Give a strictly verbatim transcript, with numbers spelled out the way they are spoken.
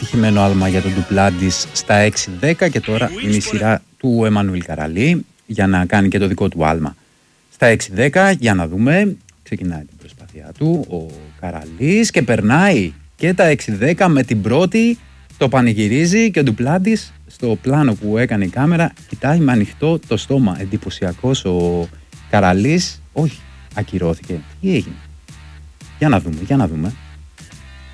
επιτυχημένο άλμα για τον Ντουπλάντις στα έξι δέκα και τώρα είναι η σειρά του Εμμανουήλ Καραλή για να κάνει και το δικό του άλμα στα έξι δέκα. Για να δούμε, ξεκινάει την προσπάθειά του ο Καραλής και περνάει και τα έξι δέκα με την πρώτη, το πανηγυρίζει και ο Ντουπλάντις στο πλάνο που έκανε η κάμερα κοιτάει με ανοιχτό το στόμα. Εντυπωσιακός ο Καραλής. Όχι, ακυρώθηκε. Τι έγινε? Για να δούμε, για να δούμε.